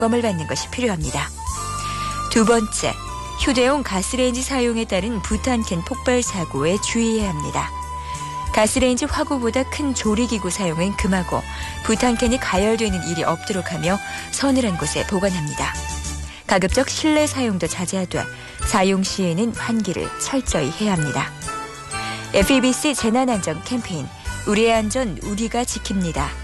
점검을 받는 것이 필요합니다. 두 번째, 휴대용 가스레인지 사용에 따른 부탄캔 폭발 사고에 주의해야 합니다. 가스레인지 화구보다 큰 조리기구 사용은 금하고 부탄캔이 가열되는 일이 없도록 하며 서늘한 곳에 보관합니다. 가급적 실내 사용도 자제하되 사용 시에는 환기를 철저히 해야 합니다. FEBC 재난안전 캠페인 우리의 안전 우리가 지킵니다.